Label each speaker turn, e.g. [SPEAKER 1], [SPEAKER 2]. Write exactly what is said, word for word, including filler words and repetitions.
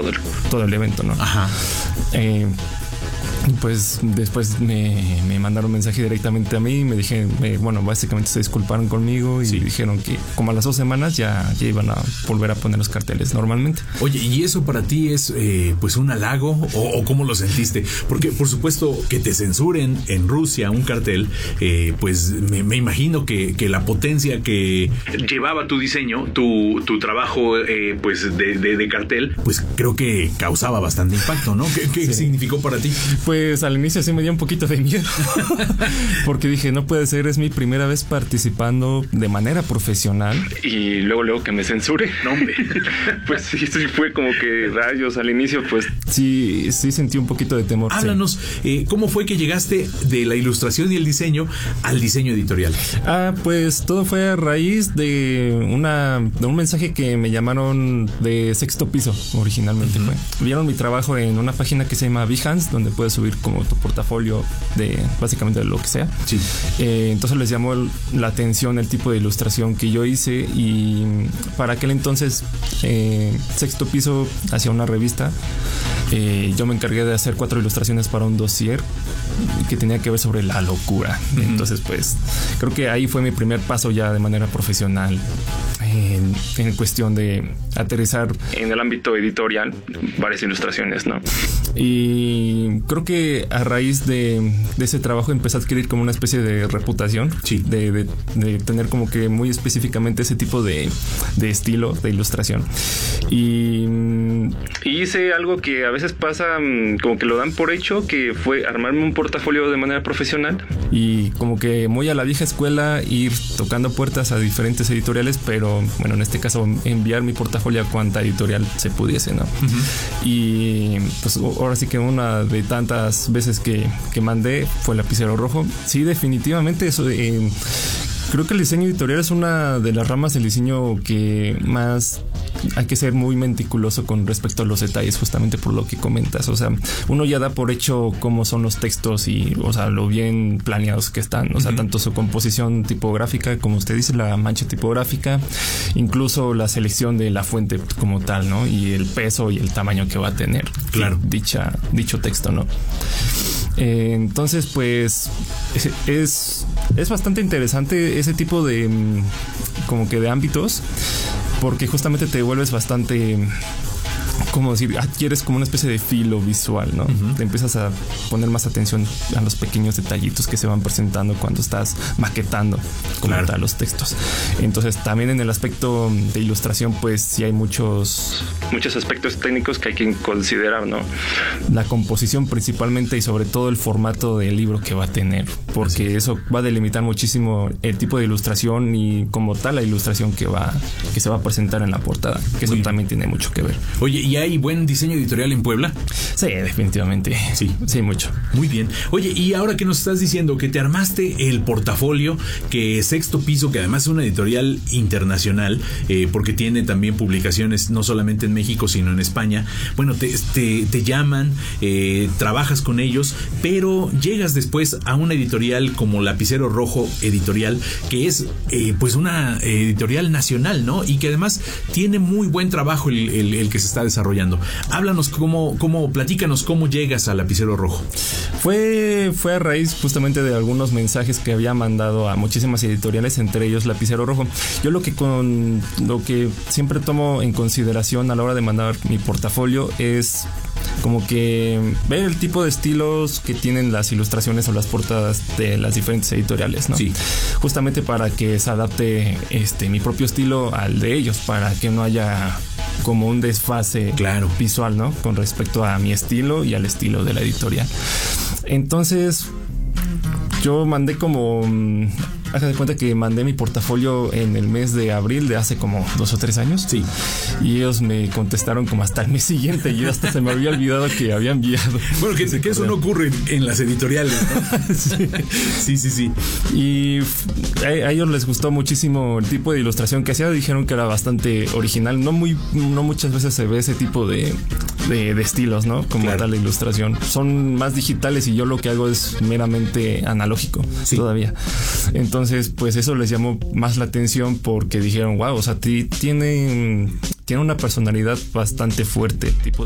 [SPEAKER 1] todo el, todo el evento, ¿no?
[SPEAKER 2] Ajá.
[SPEAKER 1] Eh, Pues después me, me mandaron mensaje directamente a mí y me dijeron, me, bueno, básicamente se disculparon conmigo y sí. dijeron que como a las dos semanas ya, ya iban a volver a poner los carteles normalmente.
[SPEAKER 2] Oye, ¿y eso para ti es eh, pues un halago o, o cómo lo sentiste? Porque por supuesto que te censuren en Rusia un cartel, eh, pues me, me imagino que, que la potencia que llevaba tu diseño, tu, tu trabajo eh, pues de, de, de cartel, pues creo que causaba bastante impacto, ¿no? ¿Qué, qué sí. significó para ti?
[SPEAKER 1] Pues al inicio sí me dio un poquito de miedo porque dije, no puede ser, es mi primera vez participando de manera profesional y luego luego que me censure.
[SPEAKER 2] No, hombre.
[SPEAKER 1] Pues sí, sí fue como que rayos al inicio, pues sí, sí sentí un poquito de temor.
[SPEAKER 2] Háblanos, sí. eh, ¿cómo fue que llegaste de la ilustración y el diseño al diseño editorial?
[SPEAKER 1] Ah, pues todo fue a raíz de una de un mensaje que me llamaron de Sexto Piso, originalmente uh-huh. fue. Vieron mi trabajo en una página que se llama Behance, donde puedes subir como tu portafolio de básicamente de lo que sea.
[SPEAKER 2] Sí.
[SPEAKER 1] Eh, entonces les llamó el, la atención el tipo de ilustración que yo hice y para aquel entonces eh, Sexto Piso hacía una revista. Eh, yo me encargué de hacer cuatro ilustraciones para un dossier que tenía que ver sobre la locura. Uh-huh. Entonces pues creo que ahí fue mi primer paso ya de manera profesional en, en cuestión de aterrizar en el ámbito editorial varias ilustraciones, ¿no? Y creo que a raíz de, de ese trabajo empecé a adquirir como una especie de reputación,
[SPEAKER 2] sí.
[SPEAKER 1] de, de, de tener como que muy específicamente ese tipo de, de estilo de ilustración. Y, y hice algo que a veces pasa como que lo dan por hecho, que fue armarme un portafolio de manera profesional y como que muy a la vieja escuela ir tocando puertas a diferentes editoriales, pero bueno, en este caso enviar mi portafolio a cuanta editorial se pudiese, ¿no? Uh-huh. Y pues ahora sí que una de tantas veces que, que mandé fue el lapicero rojo. Sí, definitivamente eso. Eh, creo que el diseño editorial es una de las ramas del diseño que más hay que ser muy meticuloso con respecto a los detalles, justamente por lo que comentas. O sea, uno ya da por hecho cómo son los textos y, o sea, lo bien planeados que están. O sea, uh-huh. tanto su composición tipográfica, como usted dice, la mancha tipográfica, incluso la selección de la fuente como tal, ¿no? Y el peso y el tamaño que va a tener.
[SPEAKER 2] Claro.
[SPEAKER 1] Dicha, dicho texto, ¿no? Eh, entonces, pues, es, es, es bastante interesante ese tipo de, como que de ámbitos, porque justamente te vuelves bastante, como decir, adquieres como una especie de filo visual, ¿no? Uh-huh. Te empiezas a poner más atención a los pequeños detallitos que se van presentando cuando estás maquetando como
[SPEAKER 2] claro.
[SPEAKER 1] tal los textos. Entonces también en el aspecto de ilustración pues sí hay muchos muchos aspectos técnicos que hay que considerar, ¿no? La composición principalmente y sobre todo el formato del libro que va a tener, porque eso va a delimitar muchísimo el tipo de ilustración y como tal la ilustración que va que se va a presentar en la portada, que eso también tiene mucho que ver.
[SPEAKER 2] Oye, ¿y hay buen diseño editorial en Puebla?
[SPEAKER 1] Sí, definitivamente.
[SPEAKER 2] Sí.
[SPEAKER 1] Sí, mucho.
[SPEAKER 2] Muy bien. Oye, y ahora que nos estás diciendo que te armaste el portafolio, que Sexto Piso, que además es una editorial internacional, eh, porque tiene también publicaciones no solamente en México, sino en España. Bueno, te, te, te llaman, eh, trabajas con ellos, pero llegas después a una editorial como Lapicero Rojo Editorial, que es eh, pues una editorial nacional, ¿no? Y que además tiene muy buen trabajo el, el, el que se está desarrollando. Háblanos cómo, cómo, platícanos cómo llegas a Lapicero Rojo.
[SPEAKER 1] Fue, fue a raíz justamente de algunos mensajes que había mandado a muchísimas editoriales, entre ellos Lapicero Rojo. Yo lo que con lo que siempre tomo en consideración a la hora de mandar mi portafolio es como que ver el tipo de estilos que tienen las ilustraciones o las portadas de las diferentes editoriales, ¿no?
[SPEAKER 2] Sí.
[SPEAKER 1] Justamente para que se adapte este mi propio estilo al de ellos, para que no haya como un desfase
[SPEAKER 2] claro.
[SPEAKER 1] visual, ¿no? Con respecto a mi estilo y al estilo de la editorial. Entonces, yo mandé como... Haga de cuenta que mandé mi portafolio en el mes de abril de hace como dos o tres años.
[SPEAKER 2] Sí.
[SPEAKER 1] Y ellos me contestaron como hasta el mes siguiente. Y yo hasta se me había olvidado que había enviado.
[SPEAKER 2] Bueno, que, que eso no ocurre en, en las editoriales, ¿no?
[SPEAKER 1] Sí.
[SPEAKER 2] Sí, sí, sí.
[SPEAKER 1] Y a, a ellos les gustó muchísimo el tipo de ilustración que hacía. Dijeron que era bastante original. No muy, no muchas veces se ve ese tipo de, de, de estilos, ¿no? Como claro. tal la ilustración. Son más digitales y yo lo que hago es meramente analógico sí. todavía. Entonces, Entonces, pues eso les llamó más la atención porque dijeron, wow, o sea, tiene, tiene una personalidad bastante fuerte, tipo